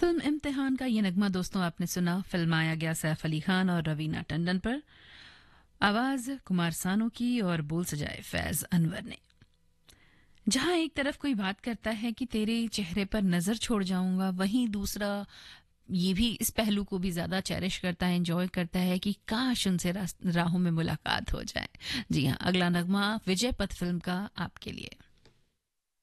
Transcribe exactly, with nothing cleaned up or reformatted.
Film इम्तिहान का ये नगमा दोस्तों आपने सुना। फिल्माया गया सैफ अली खान और रवीना टंडन पर, आवाज कुमार सानू की और बोल सजाए फैज अनवर ने। जहां एक तरफ कोई बात करता है कि तेरे चेहरे पर नजर छोड़ जाऊंगा, वहीं दूसरा ये भी इस पहलू को भी ज्यादा चेरिश करता है, एंजॉय करता है कि काश उनसे राहों में मुलाकात हो जाए। जी हाँ, अगला नगमा विजय पथ फिल्म का आपके लिए।